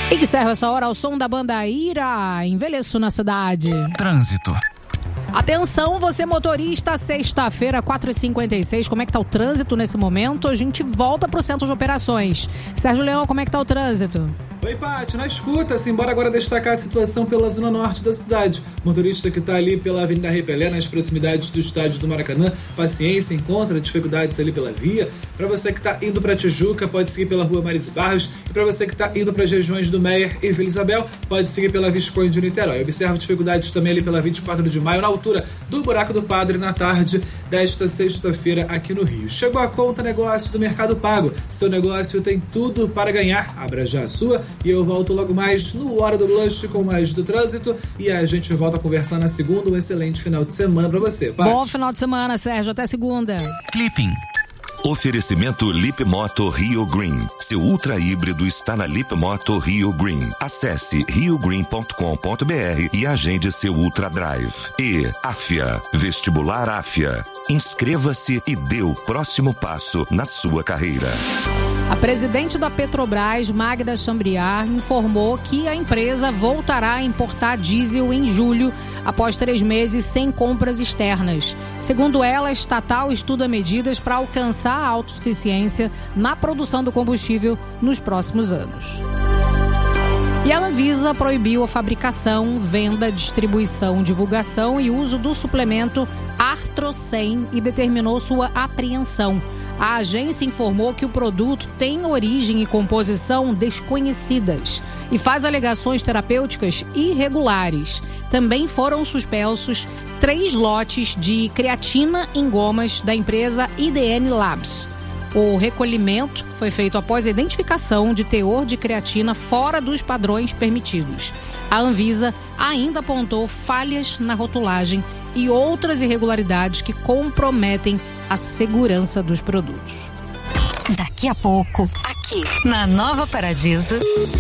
Encerro essa hora ao som da banda Ira, Envelheço na Cidade. Trânsito. Atenção, você motorista, sexta-feira, 4h56, como é que tá o trânsito nesse momento? A gente volta pro centro de operações. Sérgio Leão, como é que tá o trânsito? Oi, Paty, na escuta, simbora agora destacar a situação pela zona norte da cidade. Motorista que está ali pela Avenida Rei Pelé, nas proximidades do estádio do Maracanã, paciência, encontra dificuldades ali pela via. Para você que está indo para Tijuca, pode seguir pela Rua Maris Barros. E para você que está indo para as regiões do Meier e Vila Isabel, pode seguir pela Visconde de Niterói. Observa dificuldades também ali pela 24 de maio, na altura do Buraco do Padre, na tarde desta sexta-feira aqui no Rio. Chegou a conta negócio do Mercado Pago. Seu negócio tem tudo para ganhar. Abra já a sua. E eu volto logo mais no Hora do Luxo com mais do trânsito. E a gente volta a conversar na segunda. Um excelente final de semana para você. Paty. Bom final de semana, Sérgio. Até segunda. Clipping. Oferecimento Lip Moto Rio Green. Seu ultra híbrido está na Lip Moto Rio Green. Acesse riogreen.com.br e agende seu Ultra Drive. E Afia, Vestibular Afia. Inscreva-se e dê o próximo passo na sua carreira. A presidente da Petrobras, Magda Chambriard, informou que a empresa voltará a importar diesel em julho, após 3 meses sem compras externas. Segundo ela, a estatal estuda medidas para alcançar a autossuficiência na produção do combustível nos próximos anos. E a Anvisa proibiu a fabricação, venda, distribuição, divulgação e uso do suplemento Artrocem e determinou sua apreensão. A agência informou que o produto tem origem e composição desconhecidas e faz alegações terapêuticas irregulares. Também foram suspensos 3 lotes de creatina em gomas da empresa IDN Labs. O recolhimento foi feito após a identificação de teor de creatina fora dos padrões permitidos. A Anvisa ainda apontou falhas na rotulagem e outras irregularidades que comprometem a segurança dos produtos. Daqui a pouco, aqui na Nova Paradiso.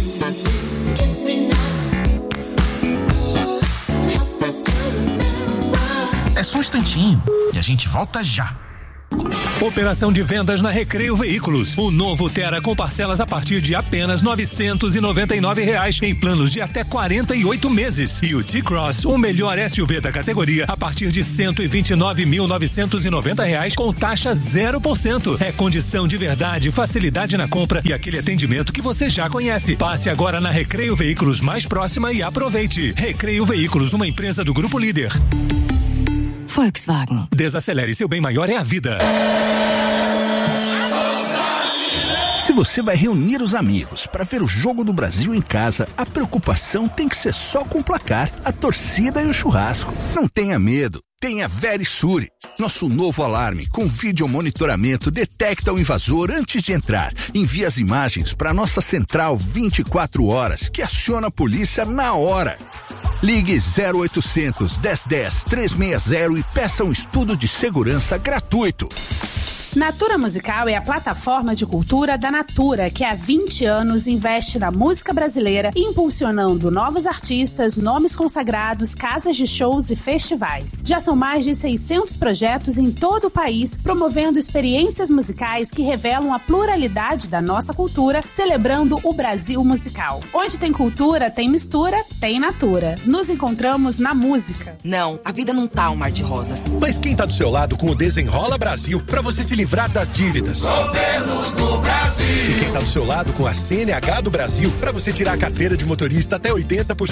É só um instantinho e a gente volta já. Operação de vendas na Recreio Veículos. O novo Tera com parcelas a partir de apenas R$ 999 em planos de até 48 meses. E o T-Cross, o melhor SUV da categoria, a partir de R$ 129.990 com taxa 0%. É condição de verdade, facilidade na compra e aquele atendimento que você já conhece. Passe agora na Recreio Veículos mais próxima e aproveite. Recreio Veículos, uma empresa do Grupo Líder. Volkswagen. Desacelere, seu bem maior é a vida. Se você vai reunir os amigos para ver o Jogo do Brasil em casa, a preocupação tem que ser só com o placar, a torcida e o churrasco. Não tenha medo. Tenha Verisure. Nosso novo alarme com vídeo monitoramento detecta o invasor antes de entrar. Envia as imagens para nossa central 24 horas, que aciona a polícia na hora. Ligue 0800 1010 360 e peça um estudo de segurança gratuito. Natura Musical é a plataforma de cultura da Natura, que há 20 anos investe na música brasileira, impulsionando novos artistas, nomes consagrados, casas de shows e festivais. Já são mais de 600 projetos em todo o país, promovendo experiências musicais que revelam a pluralidade da nossa cultura, celebrando o Brasil musical. Onde tem cultura, tem mistura, tem Natura. Nos encontramos na música. Não, a vida não tá um mar de rosas. Mas quem tá do seu lado com o Desenrola Brasil, pra você se livrar das dívidas? Governo do Brasil. E quem tá do seu lado com a CNH do Brasil, pra você tirar a carteira de motorista até 80%